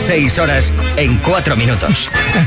6 horas en 4 minutos.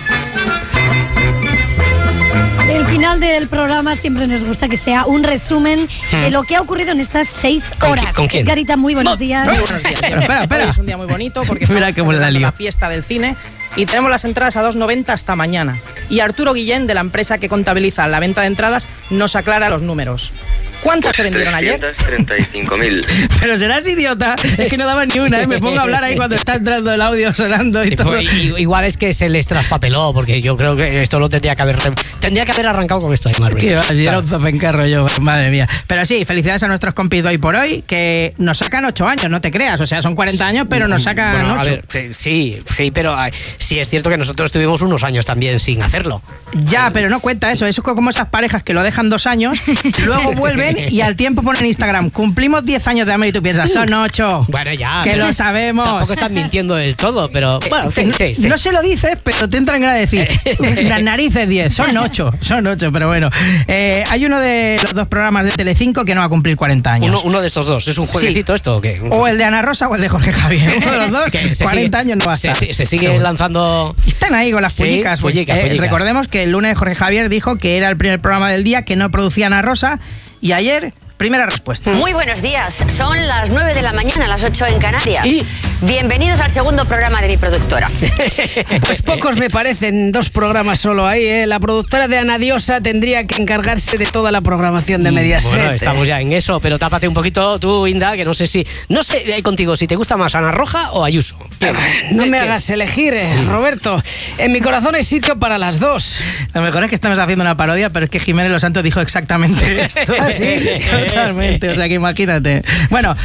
El final del programa siempre nos gusta que sea un resumen de lo que ha ocurrido en estas 6 horas. ¿Con quién? Edgarita, muy buenos días. Muy buenos días. Espera. Hoy es un día muy bonito porque estamos celebrando la fiesta del cine y tenemos las entradas a 2,90 hasta mañana. Y Arturo Guillén, de la empresa que contabiliza la venta de entradas, nos aclara los números. ¿Cuántas se vendieron ayer? 335.000. Pero serás idiota, es que no daban ni una, ¿eh? Me pongo a hablar ahí cuando está entrando el audio sonando y todo. Igual es que se les traspapeló, porque yo creo que esto lo tendría que haber arrancado con esto de Marvel. Qué va, si era un zopencarro yo, madre mía. Pero sí, felicidades a nuestros compis de hoy por hoy, que nos sacan 8 años, no te creas, o sea, son 40 años, pero nos sacan 8. A ver, sí, pero sí es cierto que nosotros tuvimos unos años también sin hacerlo. Ya, pero no cuenta eso, es como esas parejas que lo dejan 2 años, luego vuelven y al tiempo ponen en Instagram, cumplimos 10 años de amor y tú piensas, son 8. Bueno, ya. Que lo sabemos. Tampoco estás mintiendo del todo, pero bueno, sí. No se lo dices, pero te entran ganas de decir, las narices 10, son 8, pero bueno. Hay uno de los 2 programas de Telecinco que no va a cumplir 40 años. Uno de estos dos, ¿es un jueguecito esto o qué? O el de Ana Rosa o el de Jorge Javier. Uno de los dos, 40 años no va a estar. Se sigue lanzando... Están ahí con las pollicas. Recordemos que el lunes Jorge Javier dijo que era el primer programa del día que no producía Ana Rosa y ayer... Primera respuesta. Muy buenos días. Son las 9 de la mañana, las 8 en Canarias. ¿Y? Bienvenidos al segundo programa de mi productora. Pues pocos me parecen, 2 programas solo ahí, ¿eh? La productora de Ana Diosa tendría que encargarse de toda la programación de Mediaset. Bueno, estamos ya en eso, pero tápate un poquito tú, Inda, que no sé contigo si te gusta más Ana Roja o Ayuso. No me hagas elegir, Roberto. En mi corazón hay sitio para las 2. Lo mejor es que estamos haciendo una parodia, pero es que Jiménez Los Santos dijo exactamente esto. ¿Ah, sí? Totalmente, o sea que imagínate. Bueno,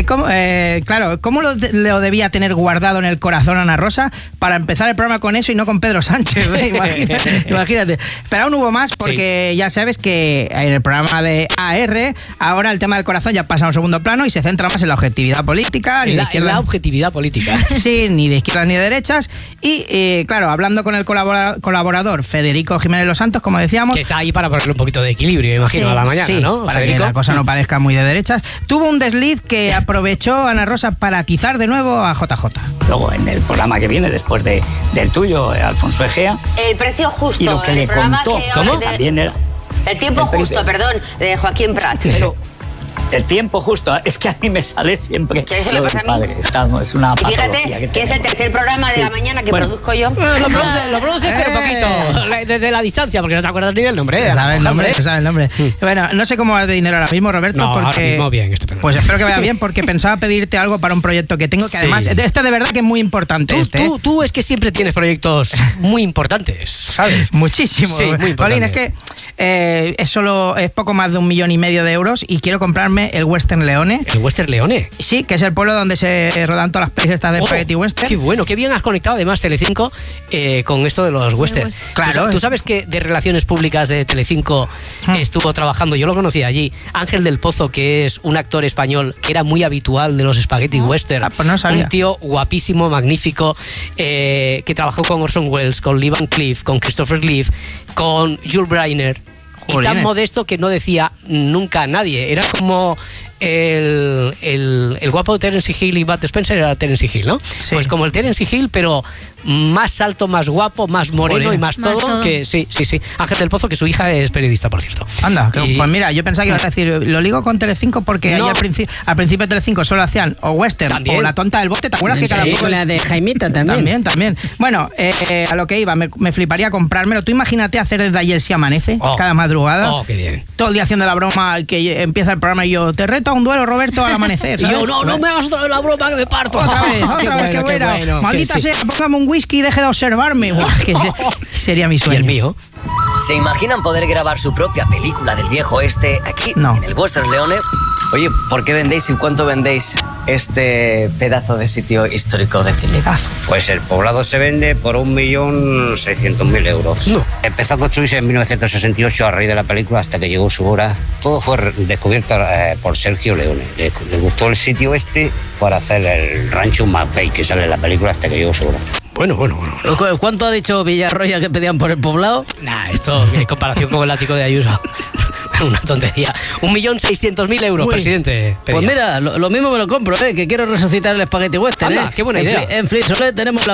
¿cómo lo debía tener guardado en el corazón Ana Rosa para empezar el programa con eso y no con Pedro Sánchez? Imagínate. Pero aún hubo más porque ya sabes que en el programa de AR ahora el tema del corazón ya pasa a un segundo plano y se centra más en la objetividad política. En la objetividad política. Sí, ni de izquierdas ni de derechas. Y claro, hablando con el colaborador Federico Jiménez Los Santos, como decíamos... Que está ahí para ponerle un poquito de equilibrio, imagino, a la mañana, ¿no? Para Federico, que la cosa no parezca muy de derechas. Tuvo un desliz que aprovechó Ana Rosa para atizar de nuevo a JJ. Luego, en el programa que viene después del tuyo, Alfonso Egea... El precio justo. Y lo que le contó, ¿cómo? También era... El tiempo justo, perdón, de Joaquín Prat. Eso. El tiempo justo, es que a mí me sale siempre. ¿Qué eso le pasa a mí? Es una patología. Fíjate que es el tercer programa de la mañana que produzco yo. Lo produces, pero poquito. Desde la distancia, porque no te acuerdas ni del nombre. Sabe el nombre. Bueno, no sé cómo vas de dinero ahora mismo, Roberto. No, porque... ahora mismo bien, estupendo. Pues espero que vaya bien, porque pensaba pedirte algo para un proyecto que tengo, que además, este de verdad que es muy importante. Tú es que siempre tienes proyectos muy importantes, ¿sabes? Muchísimo. Sí, muy importante. Paulín, es que es poco más de 1,5 millones de euros y quiero comprarme el Western Leone. ¿El Western Leone? Sí, que es el pueblo donde se rodan todas las pelis estas de Spaghetti Western. Qué bueno, qué bien has conectado además Telecinco con esto de los Western. Claro. ¿Tú sabes que de Relaciones Públicas de Telecinco estuvo trabajando, yo lo conocía allí, Ángel del Pozo, que es un actor español que era muy habitual de los Spaghetti Western. Pues no sabía. Un tío guapísimo, magnífico, que trabajó con Orson Welles, con Lee Van Cleef, con Christopher Reeve, con Jules Briner. Y tan modesto que no decía nunca a nadie. Era como el guapo de Terence Hill y Bud Spencer era Terence Hill, ¿no? Sí. Pues como el Terence Hill, pero más alto, más guapo, más moreno y más todo. Que sí. Ángel del Pozo, que su hija es periodista, por cierto. Anda, pues mira, yo pensaba que ibas a decir, lo ligo con Telecinco porque ahí al principio de Telecinco solo hacían o Western ¿También? O La Tonta del Bote, ¿te acuerdas que cada poco... la de Jaimita también. También. Bueno, a lo que iba, me fliparía comprármelo. Tú imagínate hacer desde ayer si amanece, cada madrugada. Oh, qué bien. Todo el día haciendo la broma, que empieza el programa y yo, te reto a un duelo, Roberto, al amanecer. Y yo, no me hagas otra vez la broma que me parto. Otra vez, qué buena. Maldita sea, póngame un whisky y deje de observarme. Que sería mi sueño. ¿Y el mío? ¿Se imaginan poder grabar su propia película del viejo oeste aquí, en el Western Leone? Oye, ¿por qué vendéis y cuánto vendéis este pedazo de sitio histórico de Cilegazo? Pues el poblado se vende por 1.600.000 euros. No. Empezó a construirse en 1968 a raíz de la película hasta que llegó su hora. Todo fue descubierto por Sergio Leone. Le gustó el sitio este para hacer el rancho Mackay que sale en la película hasta que llegó su hora. Bueno. ¿Cuánto ha dicho Villarroya que pedían por el poblado? Nah, esto en comparación con el ático de Ayuso. Una tontería. 1.600.000 euros, presidente. Pues mira, lo mismo me lo compro, que quiero resucitar el Spaghetti Western. Anda, qué buena idea. En Frisolet tenemos la